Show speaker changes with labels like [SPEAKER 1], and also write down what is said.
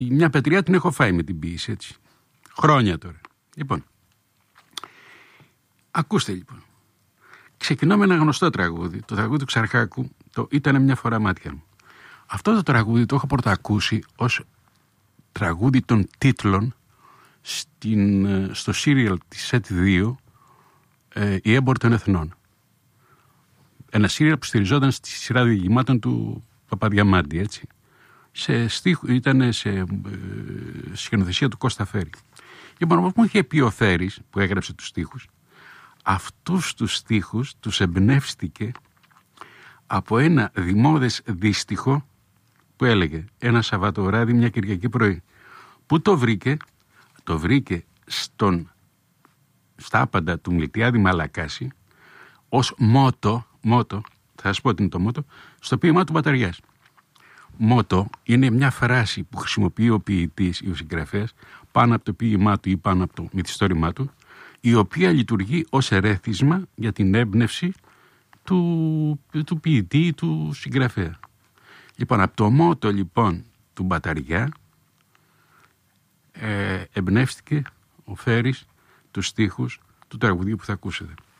[SPEAKER 1] Μια πετριά την έχω φάει με την ποίηση, έτσι. Χρόνια τώρα. Λοιπόν, ακούστε λοιπόν. Ξεκινώ με ένα γνωστό τραγούδι, το τραγούδι του Ξαρχάκου, το «Ήτανε μια φορά μάτια μου». Αυτό το τραγούδι το έχω πρωτοακούσει ως τραγούδι των τίτλων στο σύριαλ της ΣΕΤ2, «Η έμποροι των Εθνών». Ένα σύριαλ που στηριζόταν στη σειρά διηγημάτων του Παπαδιαμάντη, έτσι. Ήταν σε σκηνοθεσία του Κώστα Φέρη. Λοιπόν, όπως μου είχε πει ο Φέρης, που έγραψε τους στίχους, αυτούς τους στίχους τους εμπνεύστηκε από ένα δημόδες δύστιχο που έλεγε «Ένα Σαββατοβράδυ, μια Κυριακή πρωί». Πού το βρήκε? Το βρήκε στα άπαντα του Μιλτιάδη Μαλακάση ως μότο, θα σας πω τι είναι το μότο, στο ποίημά του Μπαταριάς. Μότο είναι μια φράση που χρησιμοποιεί ο ποιητής ή ο συγγραφέας πάνω από το ποίημά του ή πάνω από το μυθιστόρημά του, η οποία λειτουργεί ως ερέθισμα για την έμπνευση του ποιητή ή του συγγραφέα. Λοιπόν, από το μότο λοιπόν του Μπαταριά εμπνεύστηκε ο Φέρης τους στίχους του τραγουδιού που θα ακούσετε.